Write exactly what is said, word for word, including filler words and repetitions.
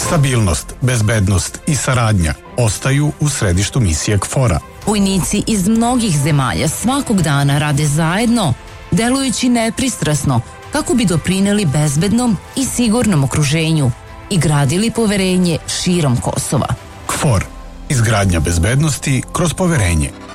Stabilnost, bezbednost i saradnja ostaju u središtu misije K F O R-a. Vojnici iz mnogih zemalja svakog dana rade zajedno, delujući nepristrasno kako bi doprineli bezbednom i sigurnom okruženju i gradili poverenje širom Kosova. K F O R. Izgradnja bezbednosti kroz poverenje.